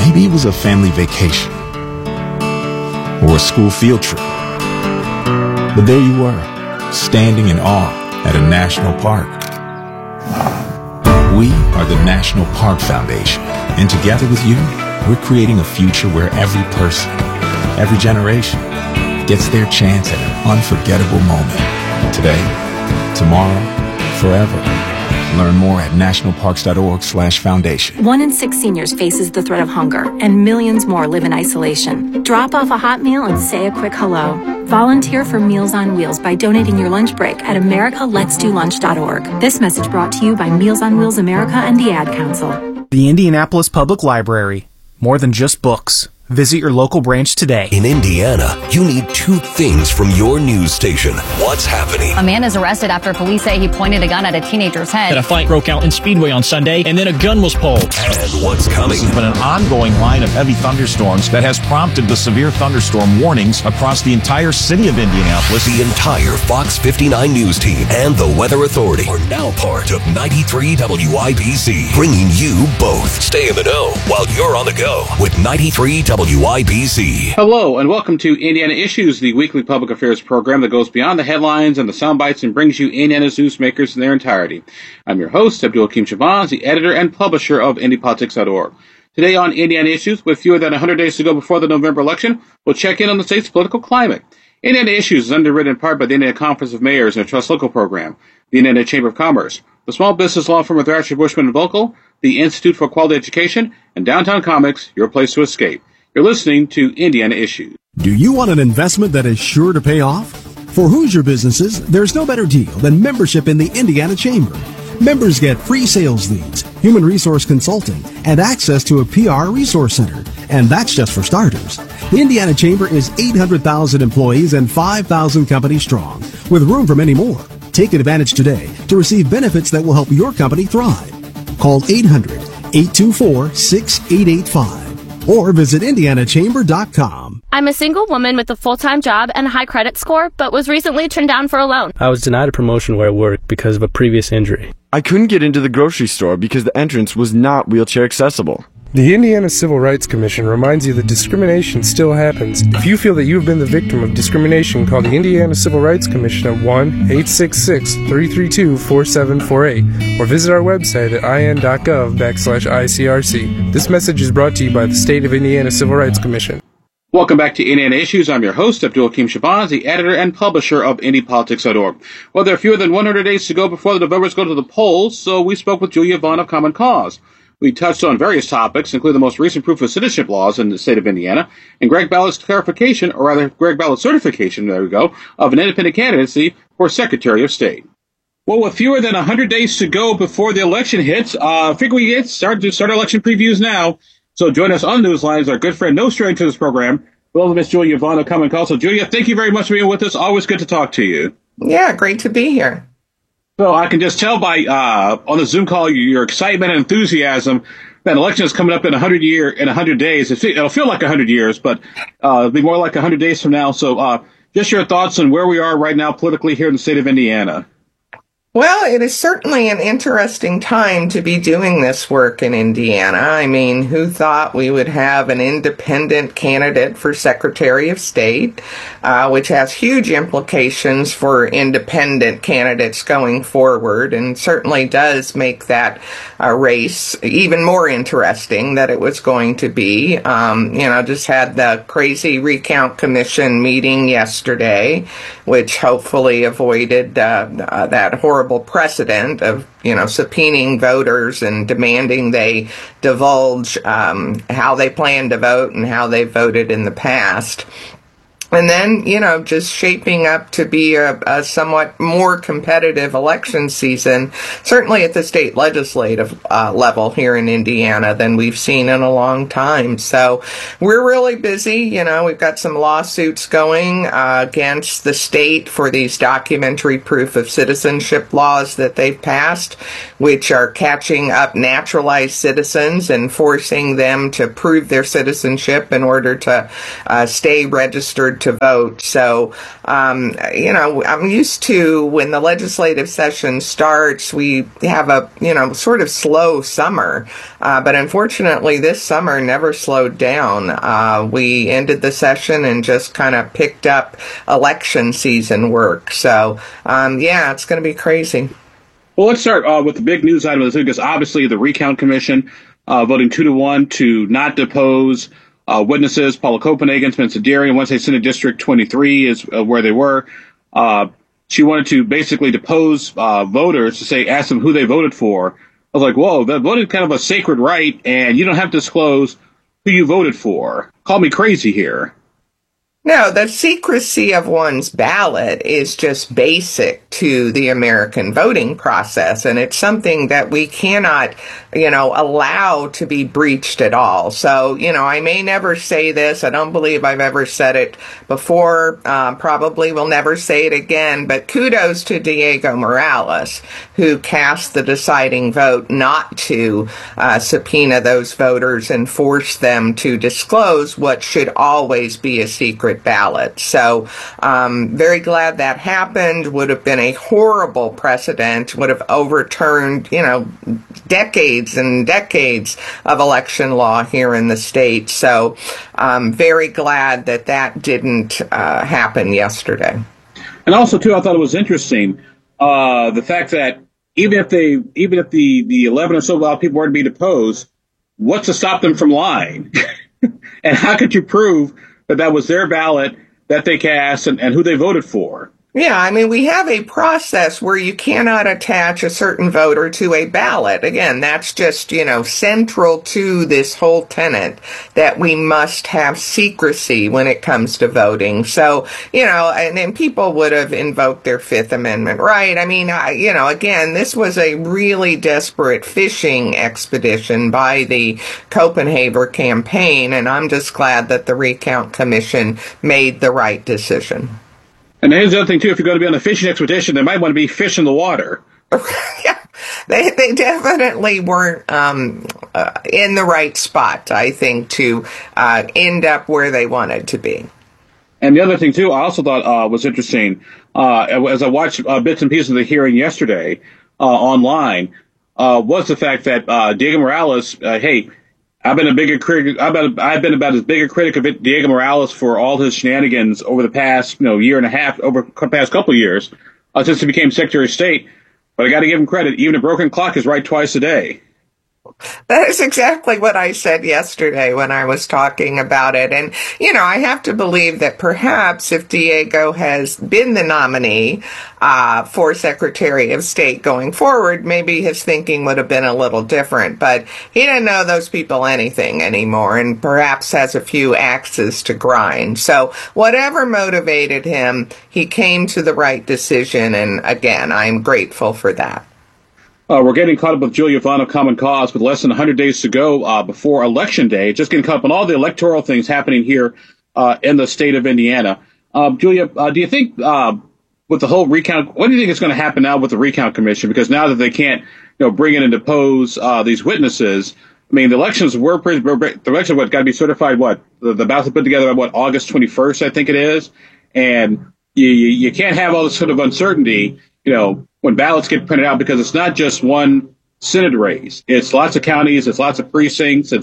Maybe it was a family vacation or a school field trip. But there you were, standing in awe at a national park. We are the National Park Foundation, and together with you, we're creating a future where every person, every generation, gets their chance at an unforgettable moment. Today, tomorrow, forever. Learn more at nationalparks.org/foundation. 1 in 6 seniors faces the threat of hunger, and millions more live in isolation. Drop off a hot meal and say a quick hello. Volunteer for Meals on Wheels by donating your lunch break at americaletsdolunch.org. This message brought to you by Meals on Wheels America and the Ad Council. The Indianapolis Public Library. More than just books. Visit your local branch today. In Indiana, you need 2 things from your news station. What's happening? A man is arrested after police say he pointed a gun at a teenager's head. A fight broke out in Speedway on Sunday, and then a gun was pulled. And what's coming? There's been an ongoing line of heavy thunderstorms that has prompted the severe thunderstorm warnings across the entire city of Indianapolis. The entire Fox 59 News team and the Weather Authority are now part of 93 WIBC, bringing you both. Stay in the know while you're on the go with 93 WIBC. Hello, and welcome to Indiana Issues, the weekly public affairs program that goes beyond the headlines and the sound bites and brings you Indiana's newsmakers in their entirety. I'm your host, Abdul Hakim Shabazz, the editor and publisher of IndyPolitics.org. Today on Indiana Issues, with fewer than 100 days to go before the November election, we'll check in on the state's political climate. Indiana Issues is underwritten in part by the Indiana Conference of Mayors and a Trust Local program, the Indiana Chamber of Commerce, the small business law firm of Thrasher Bushman and Volkel, the Institute for Quality Education, and Downtown Comics, your place to escape. You're listening to Indiana Issues. Do you want an investment that is sure to pay off? For Hoosier businesses, there's no better deal than membership in the Indiana Chamber. Members get free sales leads, human resource consulting, and access to a PR resource center. And that's just for starters. The Indiana Chamber is 800,000 employees and 5,000 companies strong, with room for many more. Take advantage today to receive benefits that will help your company thrive. Call 800-824-6885. or visit indianachamber.com. I'm a single woman with a full-time job and a high credit score, but was recently turned down for a loan. I was denied a promotion where I work because of a previous injury. I couldn't get into the grocery store because the entrance was not wheelchair accessible. The Indiana Civil Rights Commission reminds you that discrimination still happens. If you feel that you have been the victim of discrimination, call the Indiana Civil Rights Commission at 1-866-332-4748 or visit our website at in.gov/ICRC. This message is brought to you by the State of Indiana Civil Rights Commission. Welcome back to Indiana Issues. I'm your host, Abdul Hakim Shabazz, the editor and publisher of IndyPolitics.org. Well, there are fewer than 100 days to go before the Novembers go to the polls, so we spoke with Julia Vaughn of Common Cause. We touched on various topics, including the most recent proof of citizenship laws in the state of Indiana, and Greg Ballott's clarification, or rather Greg Ballott's certification, there we go, of an independent candidacy for Secretary of State. Well, with fewer than 100 days to go before the election hits, I figure we start election previews now. So join us on the Newsline is our good friend, no stranger to this program, well, Miss Julia Vaughn of Common Cause. So, Julia, thank you very much for being with us. Always good to talk to you. Yeah, great to be here. So I can just tell by on the Zoom call your excitement and enthusiasm that election is coming up in 100 days. It'll feel like 100 years, but it'll be more like 100 days from now. So just your thoughts on where we are right now politically here in the state of Indiana. Well, it is certainly an interesting time to be doing this work in Indiana. I mean, who thought we would have an independent candidate for Secretary of State, which has huge implications for independent candidates going forward, and certainly does make that race even more interesting that it was going to be. Just had the crazy recount commission meeting yesterday, which hopefully avoided that horrible precedent of, subpoenaing voters and demanding they divulge how they plan to vote and how they voted in the past. And then, just shaping up to be a somewhat more competitive election season, certainly at the state legislative level here in Indiana than we've seen in a long time. So we're really busy. We've got some lawsuits going against the state for these documentary proof of citizenship laws that they've passed, which are catching up naturalized citizens and forcing them to prove their citizenship in order to stay registered to vote. So, I'm used to when the legislative session starts, we have a, sort of slow summer. But unfortunately, this summer never slowed down. We ended the session and just kind of picked up election season work. So, it's going to be crazy. Well, let's start with the big news item of this week, because obviously the Recount Commission voting 2-1 to not depose witnesses. Paula Copenhagen, Spencer Deary, and once they Senate District 23 is where they were. She wanted to basically depose voters to ask them who they voted for. I was like, whoa, that voted kind of a sacred right, and you don't have to disclose who you voted for. Call me crazy here. No, the secrecy of one's ballot is just basic to the American voting process, and it's something that we cannot, allow to be breached at all. So, I may never say this. I don't believe I've ever said it before. Probably will never say it again, but kudos to Diego Morales, who cast the deciding vote not to subpoena those voters and force them to disclose what should always be a secret ballot. So very glad that happened. Would have been a horrible precedent, would have overturned, decades and decades of election law here in the state. So very glad that didn't happen yesterday. And also, too, I thought it was interesting, the fact that even if the 11 or so people were to be deposed, what's to stop them from lying? And how could you prove that was their ballot that they cast and who they voted for? Yeah, we have a process where you cannot attach a certain voter to a ballot. Again, that's just, central to this whole tenet that we must have secrecy when it comes to voting. So, and people would have invoked their Fifth Amendment right. Again, this was a really desperate fishing expedition by the Copenhagen campaign, and I'm just glad that the Recount Commission made the right decision. And here's the other thing, too. If you're going to be on a fishing expedition, they might want to be fishing the water. Yeah, they definitely weren't in the right spot, I think, to end up where they wanted to be. And the other thing, too, I also thought was interesting, as I watched bits and pieces of the hearing yesterday online, was the fact that Diego Morales, I've been about as big a critic of Diego Morales for all his shenanigans over the past, year and a half, over the past couple of years, since he became Secretary of State. But I got to give him credit. Even a broken clock is right twice a day. That is exactly what I said yesterday when I was talking about it. And, I have to believe that perhaps if Diego has been the nominee for Secretary of State going forward, maybe his thinking would have been a little different. But he didn't know those people anything anymore, and perhaps has a few axes to grind. So whatever motivated him, he came to the right decision. And again, I'm grateful for that. We're getting caught up with Julia Vaughn of Common Cause with less than 100 days to go before Election Day. Just getting caught up on all the electoral things happening here in the state of Indiana. Julia, do you think with the whole recount, what do you think is going to happen now with the Recount Commission? Because now that they can't bring in and depose these witnesses, the elections got to be certified, the ballots put together on August 21st, I think it is. And you can't have all this sort of uncertainty, when ballots get printed out, because it's not just one Senate race. It's lots of counties. It's lots of precincts.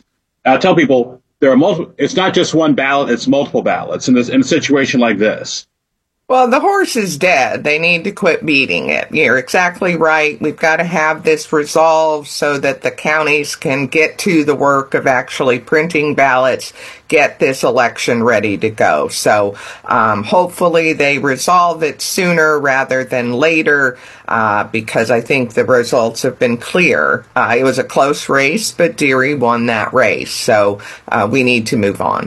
I tell people it's not just one ballot. It's multiple ballots in a situation like this. Well, the horse is dead. They need to quit beating it. You're exactly right. We've got to have this resolved so that the counties can get to the work of actually printing ballots, get this election ready to go. So hopefully they resolve it sooner rather than later, because I think the results have been clear. It was a close race, but Deary won that race. So we need to move on.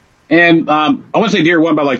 And I want to say Deary won by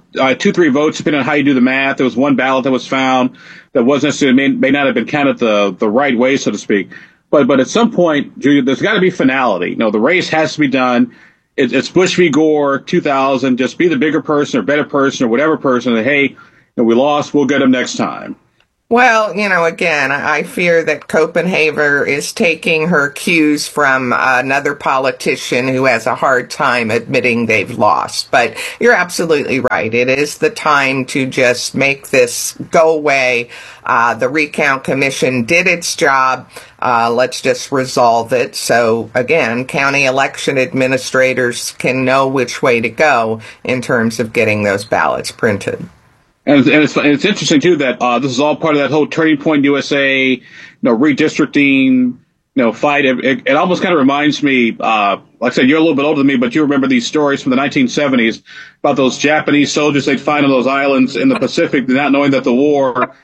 2-3 votes, depending on how you do the math. There was one ballot that was found that wasn't necessarily may not have been counted the right way, so to speak. But at some point, Julia, there's got to be finality. The race has to be done. It's Bush v. Gore, 2000. Just be the bigger person or better person or whatever person. That, hey, we lost. We'll get them next time. Well, again, I fear that Copenhagen is taking her cues from another politician who has a hard time admitting they've lost. But you're absolutely right. It is the time to just make this go away. The Recount Commission did its job. Let's just resolve it. So, again, county election administrators can know which way to go in terms of getting those ballots printed. And it's interesting, too, that this is all part of that whole Turning Point USA, redistricting, fight. It almost kind of reminds me, like I said, you're a little bit older than me, but you remember these stories from the 1970s about those Japanese soldiers they'd find on those islands in the Pacific, not knowing that the war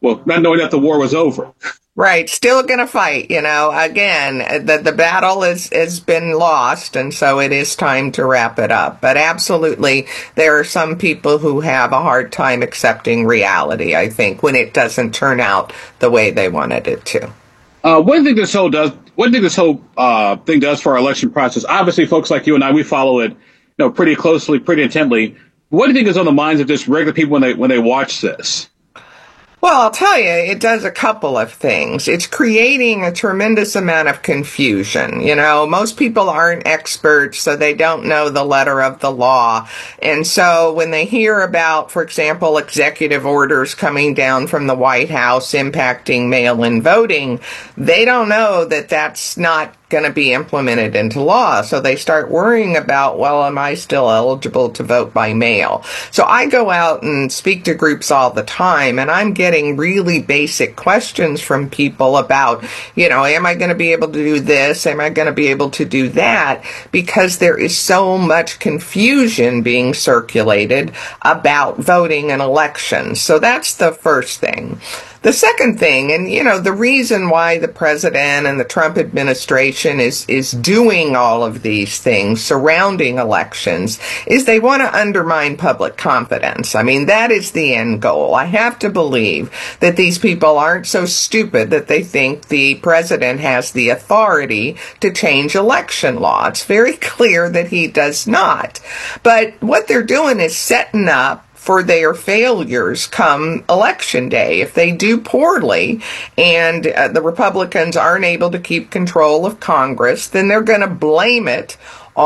was over. Right. Still going to fight, Again, the battle has been lost, and so it is time to wrap it up. But absolutely, there are some people who have a hard time accepting reality, I think, when it doesn't turn out the way they wanted it to. One thing this whole thing does for our election process, obviously, folks like you and I, we follow it, pretty closely, pretty intently. What do you think is on the minds of just regular people when they watch this? Well, I'll tell you, it does a couple of things. It's creating a tremendous amount of confusion. Most people aren't experts, so they don't know the letter of the law. And so when they hear about, for example, executive orders coming down from the White House impacting mail-in voting, they don't know that that's not going to be implemented into law. So they start worrying about, well, am I still eligible to vote by mail? So I go out and speak to groups all the time, and I'm getting really basic questions from people about, am I going to be able to do this? Am I going to be able to do that? Because there is so much confusion being circulated about voting and elections. So that's the first thing. The second thing, and the reason why the president and the Trump administration is doing all of these things surrounding elections is they want to undermine public confidence. I mean, that is the end goal. I have to believe that these people aren't so stupid that they think the president has the authority to change election law. It's very clear that he does not. But what they're doing is setting up for their failures come election day. If they do poorly and the Republicans aren't able to keep control of Congress, then they're going to blame it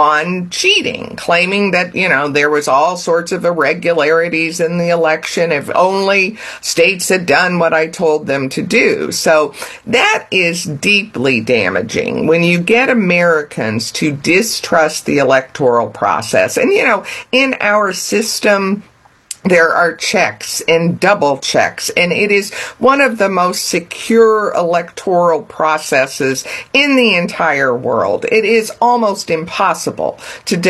on cheating, claiming that, there was all sorts of irregularities in the election. If only states had done what I told them to do. So that is deeply damaging when you get Americans to distrust the electoral process. And, in our system, there are checks and double checks, and it is one of the most secure electoral processes in the entire world. It is almost impossible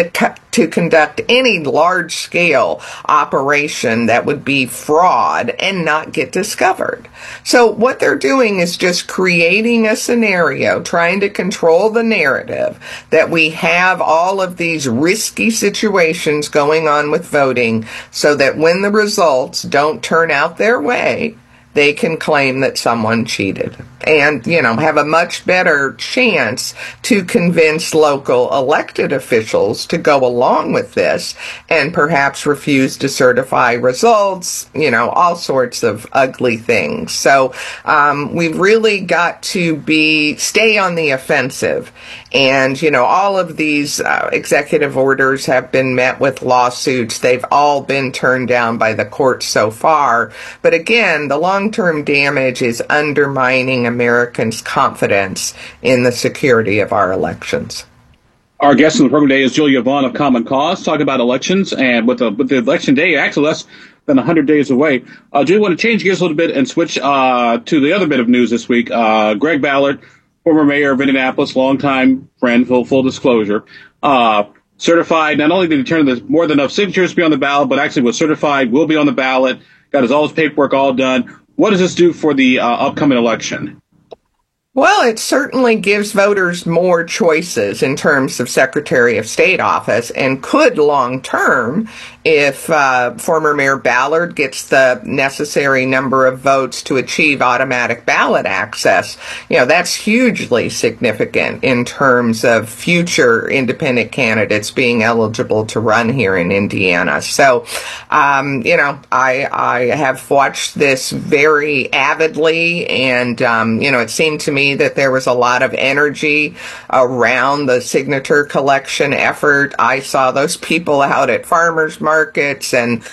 to conduct any large-scale operation that would be fraud and not get discovered. So what they're doing is just creating a scenario, trying to control the narrative that we have all of these risky situations going on with voting so that when the results don't turn out their way, they can claim that someone cheated and, have a much better chance to convince local elected officials to go along with this and perhaps refuse to certify results, all sorts of ugly things. So we've really got to stay on the offensive. And, all of these executive orders have been met with lawsuits. They've all been turned down by the courts so far. But again, the long-term damage is undermining Americans' confidence in the security of our elections. Our guest on the program today is Julia Vaughn of Common Cause, talking about elections. And with the election day, actually less than 100 days away, Julia, want to change gears a little bit and switch to the other bit of news this week. Greg Ballard, former mayor of Indianapolis, longtime friend, full disclosure, certified. Not only did he turn more than enough signatures to be on the ballot, but actually was certified, will be on the ballot, got all his paperwork all done. What does this do for the upcoming election? Well, it certainly gives voters more choices in terms of Secretary of State office and could long-term if former Mayor Ballard gets the necessary number of votes to achieve automatic ballot access, that's hugely significant in terms of future independent candidates being eligible to run here in Indiana. So, I have watched this very avidly, and, it seemed to me that there was a lot of energy around the signature collection effort. I saw those people out at farmers markets and